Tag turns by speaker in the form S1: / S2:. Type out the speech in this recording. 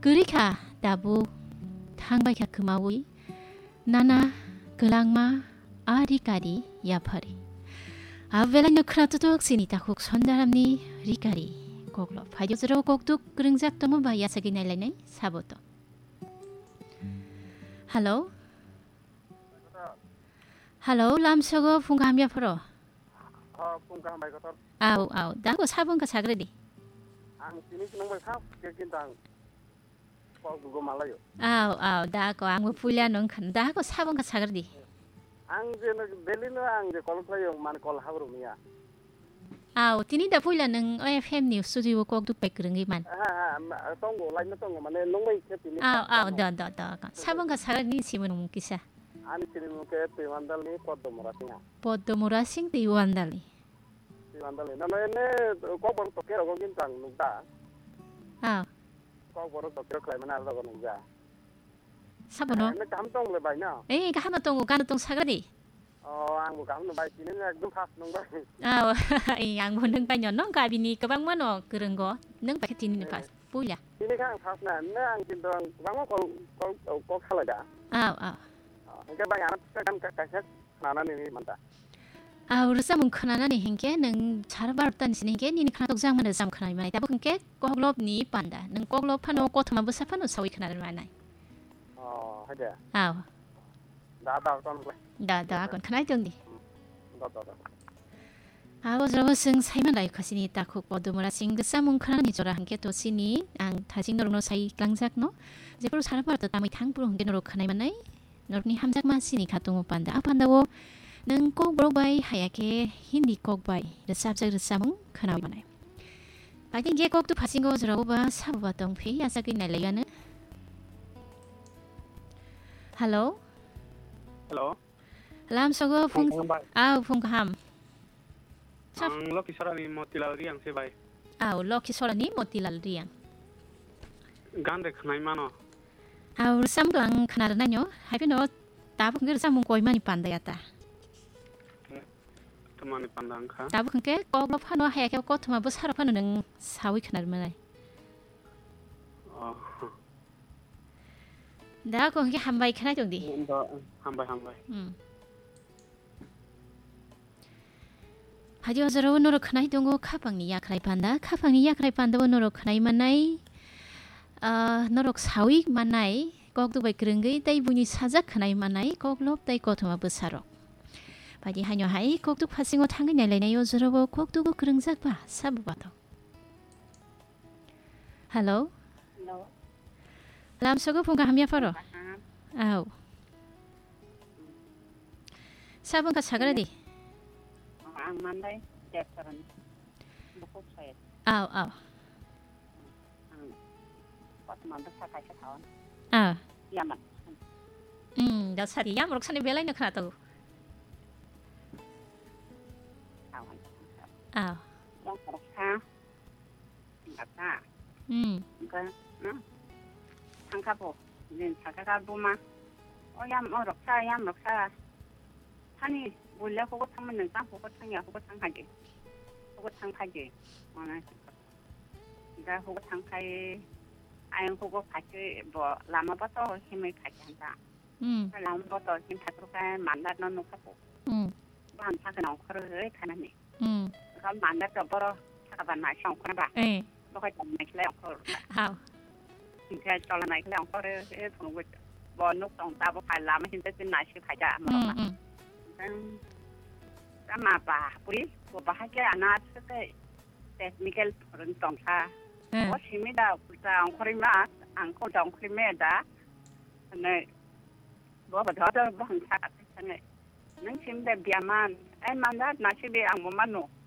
S1: 그리카 다부 탕바이카 그마우이 나나 글랑마 아리까리 야파리 아벨라노 크라투도 신이다 혹 선다람니 리까리 곡로 파디오즈로 곡뚝 그릉작 도모 바야사기 날래네 사보도 할로 할로 람서고 풍가함야 프로
S2: 풍가 mai kotor
S1: 아우 다고 사본가 사그레디
S2: ang sini senang mai khap ke kintang ko gugo malayo
S1: 아우 다고 앙무 풀려는 칸 다고 사본가 사그레디
S2: ang je na delino ang je kol playo man kol habru miya
S1: 아우 티니다 풀려는 FM 뉴스 스튜디오 곡뚝 백그릉이만
S2: tonggo lain na tonggo mane nongmai ke tini
S1: 아우 더 사본가 사그레디 지문 기사
S2: ani sini ke tiwandal ni podomora singa
S1: 포도모라싱 디완달리
S2: tiwandal na ne ko bor to kero ko kintang nugda
S1: 아우
S2: ko bor to kero klai mana ro nugda
S1: 사보노
S2: ne kam tong le bai na
S1: 에이 가마 똥 가노 똥 사그레디
S2: ang bu kam no bai sini na dum pas nong bai
S1: 아우 이 양보는 빠녀는 가비니 그방만어 그런 거능 바켓티니 파스 뿌야
S2: sini kang pas na ne ang kintang bang ko khala da
S1: 아우
S2: ke bai ana kan ka nana ni manta
S1: 우르사 뭉크나나니 행게 능 자르바르단 지니게 니니 크나 독장만 르삼 크나이 마이 다부 큰게 꼭롭 니 판다 능 꼭롭 파노 꼬트마 부사 파노 사위 크나를 마나이
S2: haja
S1: 아우
S2: da ton le
S1: 다다 건 크나이 정디
S2: da
S1: 아우 저러버승 사이만 라이 커시니 딱혹 버드무라 싱그사 뭉크나니 저라 한게 도시니 ang 다징 노르노 사이 랑작노 제프로 자르바르다 담이 탕부로 한게 노로 크나이 마나이 노르니 함작 마시니 가동 오빤다 아판다고 능 꼭브로바이 하얗게 힌디 꼭바이 르삽작 르사뭉 크나이 마나이 바긴 게 꼭도 파신 거 저러고봐 사부바 똥피 야사기 날래가는 할로
S2: hello
S1: 람서고 풍 아우 풍함
S2: ang lo kisara ni motilal riang se bai
S1: 아우 럭키 소라니 모티랄 리앙
S2: gande khnai mano
S1: 아우 쌈랑 크나르나뇨 하비노 다부 그 쌈뭉 꼬이마니 판다야다
S2: tumani pandang kha
S1: 다부 큰게 꼭로 파노 하얗게 꼬트마 부 사러 파노 능 사위 크나르 마나이 나고 그게 한 바이 크나 정디
S2: hambai
S1: 하디오저로 노로 크나이 동고 카방니 야크라이 판다 카방니 야크라이 판다 노로 크나이 마나이 노록 사위 마나이 꼭도 바이 그런게 다이 분이 사자 크나이 마나이 꼭롭 다이 꼬트마 부 사러 바디 하뇨 하이 꼭도 파싱오 탕은 열래네 요저로 꼭도 그릉작 봐 사부 봐도 할로
S3: Hello.
S1: 람서고 풍가 함야 파로 아우 사분가 사그라디
S3: Ang Monday, Jefferson. Bukod sa ito.
S1: 아우
S3: Ang Patmanda sa kaya taon.
S1: 아
S3: Yaman.
S1: 나 살이 야무럭 산에 벨라이나 크나도
S3: Taon.
S1: 아우
S3: Yang koroksa. Tingkata. Ang Tangkabo. Din sakakabuma. Yam roksa. Hani 몰래 그거 참는 거 그거 참이야 그거 참하지 내가 그거 참하지 아연 그거 같이 뭐 라마부터 힘을 같이 한다 라마부터 힘 받고가 만나는 놓고 반 사는 거를 가능해 그럼 만나서 버려 잠깐 마셔 그러나
S1: 에
S3: 너가 좀 내려 거
S1: 아우
S3: 진짜 잘나 내려 거를 보는 거 뭐녹 동다고 발라면 진짜 나시 가자 뭐 sama pa puri ko bahage anak se technical rentong sa o simida puta angkorima angko dongkrimeda ne bo badada bang sa ne nang simde biaman ai mandat na sibe ang momano